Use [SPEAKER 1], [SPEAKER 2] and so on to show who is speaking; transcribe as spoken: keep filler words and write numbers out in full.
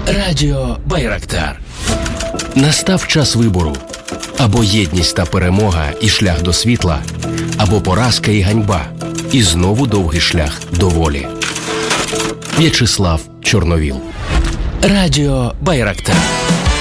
[SPEAKER 1] Радіо Байрактар. Настав час вибору. Або єдність та перемога і шлях до світла, або поразка і ганьба, і знову довгий шлях до волі. В'ячеслав Чорновіл. Радіо Байрактар.